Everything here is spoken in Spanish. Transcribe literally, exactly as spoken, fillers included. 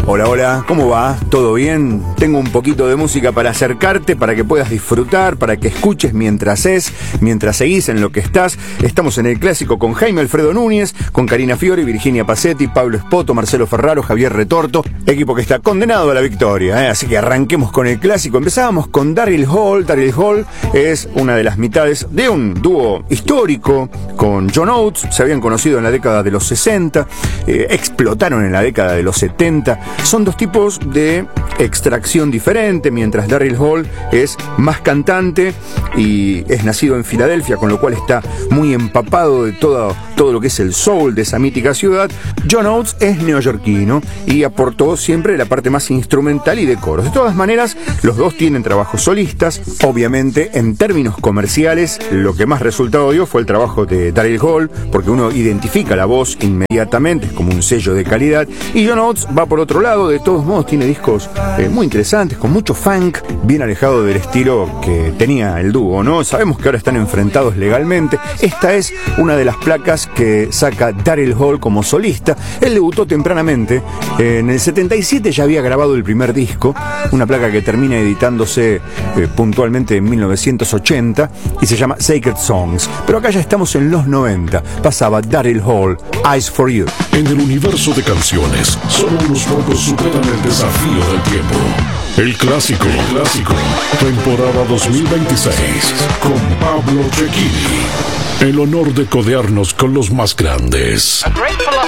Hola, hola, ¿cómo va? ¿Todo bien? Tengo un poquito de música para acercarte, para que puedas disfrutar, para que escuches mientras es, mientras seguís en lo que estás. Estamos en el clásico con Jaime Alfredo Núñez, con Karina Fiori, Virginia Pacetti, Pablo Espoto, Marcelo Ferraro, Javier Retorto, equipo que está condenado a la victoria, ¿eh? Así que arranquemos con el clásico. Empezábamos con Daryl Hall. Daryl Hall es una de las mitades de un dúo histórico con John Oates. Se habían conocido en la década de los sesenta, eh, explotaron en la década de los setenta. Son dos tipos de extracción diferente, mientras Daryl Hall es más cantante y es nacido en Filadelfia, con lo cual está muy empapado de todo, todo lo que es el soul de esa mítica ciudad. John Oates es neoyorquino y aportó siempre la parte más instrumental y de coros. De todas maneras, los dos tienen trabajos solistas. Obviamente, en términos comerciales, lo que más resultado dio fue el trabajo de Daryl Hall, porque uno identifica la voz inmediatamente, es como un sello de calidad. Y John Oates va por otro lado. De todos modos, tiene discos eh, muy interesantes, con mucho funk, bien alejado del estilo que tenía el dúo, ¿no? Sabemos que ahora están enfrentados legalmente. Esta es una de las placas que saca Daryl Hall como solista. Él debutó tempranamente. Eh, en el setenta y siete ya había grabado el primer disco, una placa que termina editándose eh, puntualmente en mil novecientos ochenta y se llama Sacred Songs. Pero acá ya estamos en los noventa. Pasaba Daryl Hall, Eyes for You. En el universo de canciones, solo unos pocos superan el desafío del tiempo. El clásico, el clásico, temporada dos mil veintiséis, con Pablo Cecchini. El honor de codearnos con los más grandes.